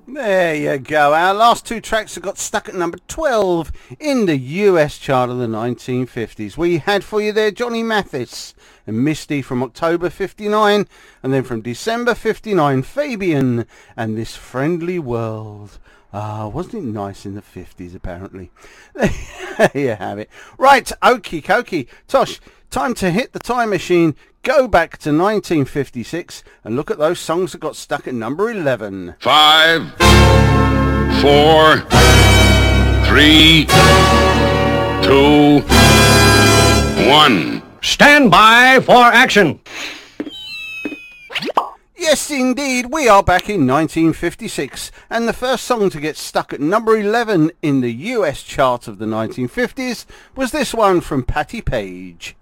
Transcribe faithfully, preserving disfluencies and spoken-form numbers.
There you go. Our last two tracks have got stuck at number twelve in the U S chart of the nineteen fifties. We had for you there Johnny Mathis and Misty from October fifty-nine, and then from December fifty-nine, Fabian and This Friendly World. Ah, wasn't it nice in the fifties, apparently? There you have it. Right, okie dokie. Tosh, time to hit the time machine, go back to nineteen fifty-six, and look at those songs that got stuck at number eleven. Five, four, three, two, one. Stand by for action. Yes, indeed, we are back in nineteen fifty-six, and the first song to get stuck at number eleven in the U S chart of the nineteen fifties was this one from Patti Page.